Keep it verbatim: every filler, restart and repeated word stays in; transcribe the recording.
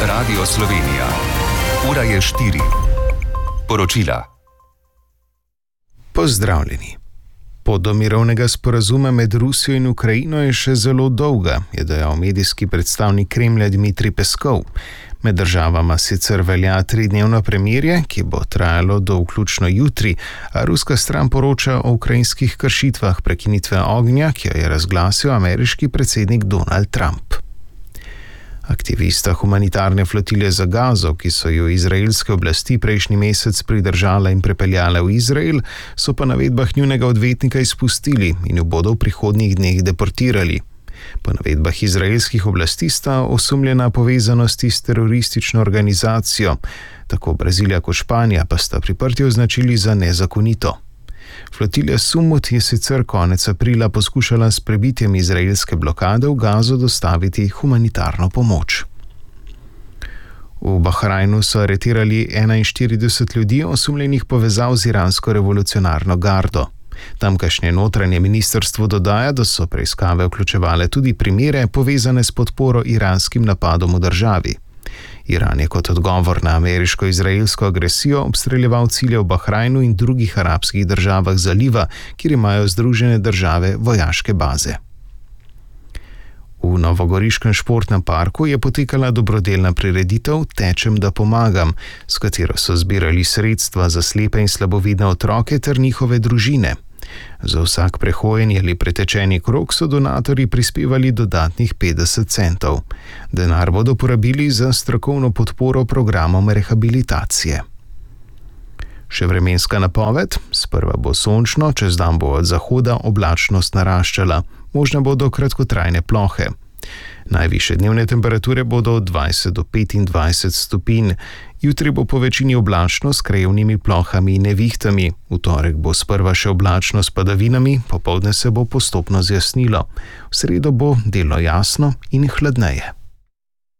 Radio Slovenija. Ura je štiri. Poročila. Pozdravljeni. Pot do mirovnega sporazuma med Rusijo in Ukrajino je še zelo dolga, je dejal medijski predstavnik Kremlja Dmitrij Peskov. Med državama sicer velja tridnevno premirje, ki bo trajalo do vključno jutri, a ruska stran poroča o ukrajinskih kršitvah prekinitve ognja, ki jo je razglasil ameriški predsednik Donald Trump. Aktivista humanitarne flotile za Gazo, ki so jo izraelske oblasti prejšnji mesec pridržale in prepeljale v Izrael, so po navedbah njunega odvetnika izpustili in jo bodo v prihodnjih dneh deportirali. Po navedbah izraelskih oblasti sta osumljena povezanosti s teroristično organizacijo. Tako Brazilija kot Španija pa sta priprtje označili za nezakonito. Flotilja Sumut je sicer konec aprila poskušala s prebitjem izraelske blokade v Gazo dostaviti humanitarno pomoč. V Bahrajnu so aretirali enainštirideset ljudi osumljenih povezav z iransko revolucionarno gardo. Tamkajšnje notranje ministrstvo dodaja, da so preiskave vključevale tudi primere povezane s podporo iranskim napadom v državi. Iran je kot odgovor na ameriško-izraelsko agresijo obstreljeval cilje v Bahrajnu in drugih arabskih državah zaliva, kjer imajo Združene države vojaške baze. V novogoriškem športnem parku je potekala dobrodelna prireditev Tečem, da pomagam, s katero so zbirali sredstva za slepe in slabovidne otroke ter njihove družine. Za vsak prehojen ali pretečeni krog so donatorji prispevali dodatnih petdeset centov. Denar bodo porabili za strokovno podporo programom rehabilitacije. Še vremenska napoved, sprva bo sončno, čez dan bo od zahoda oblačnost naraščala, možne bodo kratkotrajne plohe. Najvišje dnevne temperature bodo od dvajset do petindvajset stopinj. Jutri bo po večini oblačno s krajevnimi plohami in nevihtami. V torek bo sprva še oblačno s padavinami, popoldne se bo postopno zjasnilo. V sredo bo delno jasno in hladneje.